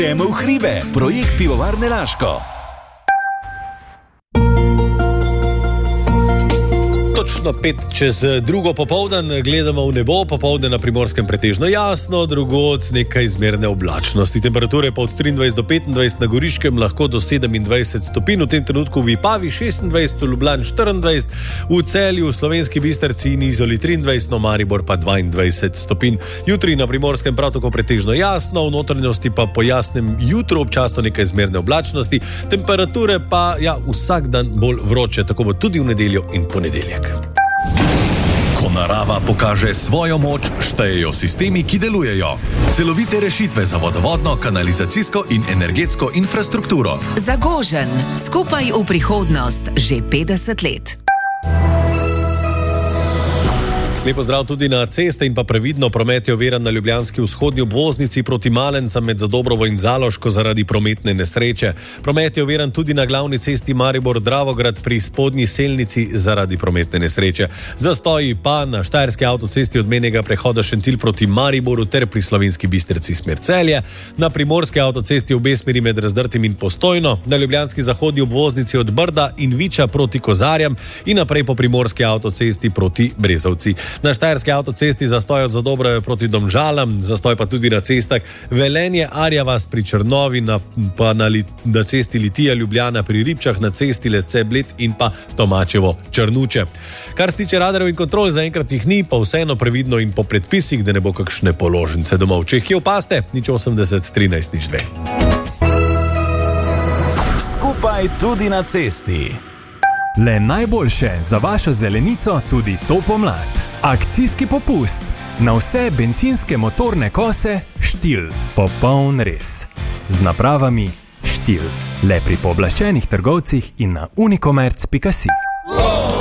Gremo v hribe, projekt Pivovarne Laško. Točno 5:05 popoldan gledamo v nebo, popoldne na Primorskem pretežno jasno, drugod nekaj izmerne oblačnosti. Temperature pa od 23 do 25, na Goriškem lahko do 27 stopinj, v tem trenutku v Vipavi 26, v Ljubljani 24, v Celju, v Slovenski Bistrici in Izoli 23, no Maribor pa 22 stopinj. Jutri na Primorskem prav tako pretežno jasno, v notranjosti pa po jasnem jutru občasno nekaj izmerne oblačnosti, temperature pa vsak dan bolj vroče, tako bo tudi v nedeljo in ponedeljek. Ko narava pokaže svojo moč, štejejo sistemi, ki delujejo. Celovite rešitve za vodovodno, kanalizacijsko in energetsko infrastrukturo. Zagožen, skupaj v prihodnost, že 50 let. Lepo zdrav tudi na ceste in pa previdno, promet je oviran na ljubljanski vzhodni obvoznici proti Malencem med Zadobrovo in Zaloško zaradi prometne nesreče. Promet je oviran tudi na glavni cesti Maribor-Dravograd pri spodnji Selnici zaradi prometne nesreče. Zastoji pa na štajerski avtocesti od mejnega prehoda Šentilj proti Mariboru ter pri Slovenski Bistrici smer Celje, na primorski avtocesti v obe smeri med Razdrtim in Postojno, na ljubljanski zahodni obvoznici od Brda in Viča proti Kozarjam in naprej po primorski avtocesti proti Brezovci. Na štajerski avtocesti zastoj od Zadobrave proti Domžalam, zastoj pa tudi na cestah Velenje, Arja vas pri Črnovi, pa na cesti Litija Ljubljana pri Ribčah, na cesti Lesce Bled in pa Tomačevo Črnuče. Kar se tiče radarjev in kontrol, zaenkrat jih ni, pa vseeno previdno in po predpisih, da ne bo kakšne položnice domov. Če jih kje opaste, 080 13 02. Skupaj tudi na cesti. Le najboljše za vašo zelenico tudi to pomlad. Akcijski popust na vse bencinske motorne kose Štil. Popoln res. Z napravami Štil. Le pri pooblaščenih trgovcih in na unicomerc.si.